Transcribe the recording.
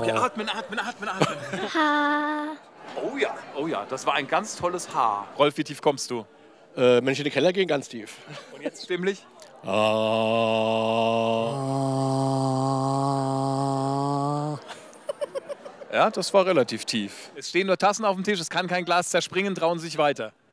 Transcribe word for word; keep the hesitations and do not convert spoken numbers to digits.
Okay, atmen, atmen, atmen, atmen. Ha. Oh ja, oh ja, das war ein ganz tolles Haar. Rolf, wie tief kommst du? Äh, wenn ich in den Keller gehe, ganz tief. Und jetzt stimmlich? Ah. Ja, das war relativ tief. Es stehen nur Tassen auf dem Tisch, es kann kein Glas zerspringen, trauen Sie sich weiter.